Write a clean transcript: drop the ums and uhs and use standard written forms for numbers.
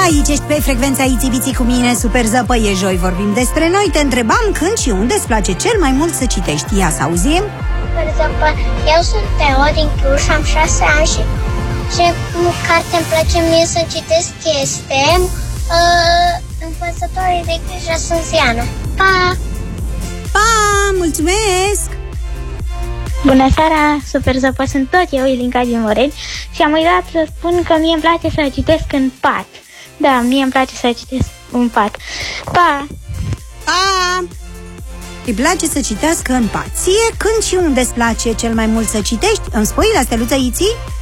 Aici ești pe frecvența Iții cu mine, Super Zăpă, e joi, vorbim despre noi. Te întrebam când și unde îți place cel mai mult să citești. Ia să auzim. Super Zăpă, eu sunt Teo din Cluj, am 6 ani și ce carte îmi place mie să citesc este Învățătorii de grijă sunt Ziana. Pa! Pa! Mulțumesc! Bună seara, Super Zăpă, sunt tot eu, Ilinca din Moreni, și am uitat să spun că mie îmi place să citesc în pat. Da, mie îmi place să citesc în pat. Pa! Pa! Îi place să citească în pat. Ție când și unde îți place cel mai mult să citești? Îmi spui la steluță Iții?